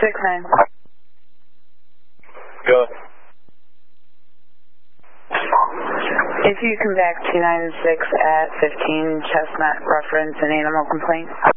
6-9. Go. If you come back 296 at 15 Chestnut, reference an animal complaint.